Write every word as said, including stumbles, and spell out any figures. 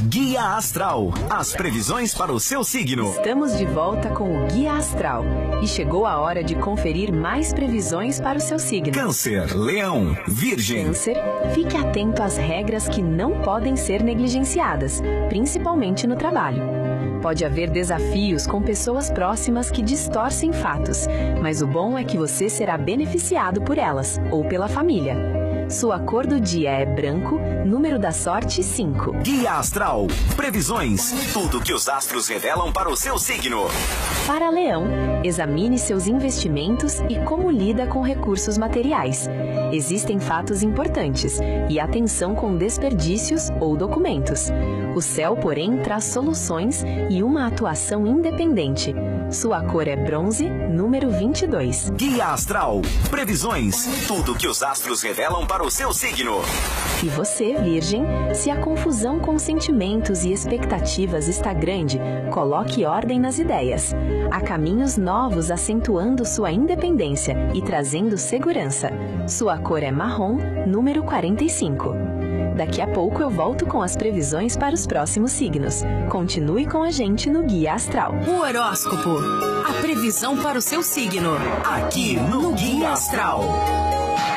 Guia Astral, as previsões para o seu signo. Estamos de volta com o Guia Astral e chegou a hora de conferir mais previsões para o seu signo. Câncer, Leão, Virgem. Câncer, fique atento às regras que não podem ser negligenciadas, principalmente no trabalho. Pode haver desafios com pessoas próximas que distorcem fatos, mas o bom é que você será beneficiado por elas ou pela família. Sua cor do dia é branco, número da sorte cinco. Guia Astral, previsões, tudo que os astros revelam para o seu signo. Para Leão, examine seus investimentos e como lida com recursos materiais. Existem fatos importantes e atenção com desperdícios ou documentos. O céu, porém, traz soluções e uma atuação independente. Sua cor é bronze, número vinte e dois. Guia Astral, previsões, tudo que os astros revelam para o seu signo. E você, Virgem, se a confusão com sentimentos e expectativas está grande, coloque ordem nas ideias. Há caminhos novos acentuando sua independência e trazendo segurança. Sua cor é marrom, número quarenta e cinco. Daqui a pouco eu volto com as previsões para os próximos signos. Continue com a gente no Guia Astral. O horóscopo, a previsão para o seu signo. Aqui no Guia Astral.